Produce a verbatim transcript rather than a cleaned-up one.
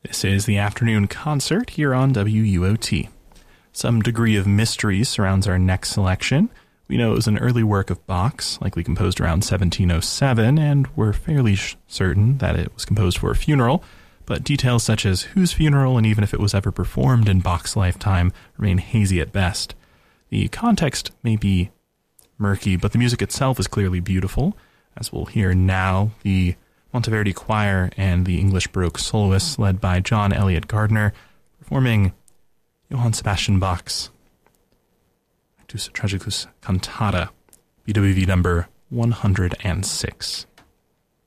This is the afternoon concert here on W U O T. Some degree of mystery surrounds our next selection. We know it was an early work of Bach's, likely composed around seventeen oh seven, and we're fairly sh- certain that it was composed for a funeral, but details such as whose funeral and even if it was ever performed in Bach's lifetime remain hazy at best. The context may be murky, but the music itself is clearly beautiful. As we'll hear now, the Monteverdi Choir and the English Baroque soloists led by John Eliot Gardiner performing Johann Sebastian Bach's Actus Tragicus Cantata, B W V number one hundred six.